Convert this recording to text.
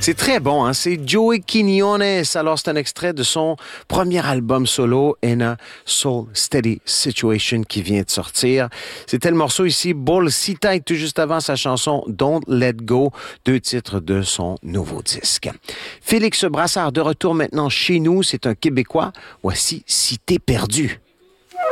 C'est très bon, hein? C'est Joey Quiñones. Alors, c'est un extrait de son premier album solo, In a Soul Steady Situation, qui vient de sortir. C'était le morceau ici, Bolsita, et tout juste avant sa chanson Don't Let Go, 2 titres de son nouveau disque. Félix Brassard, de retour maintenant chez nous, c'est un Québécois. Voici Cité perdue.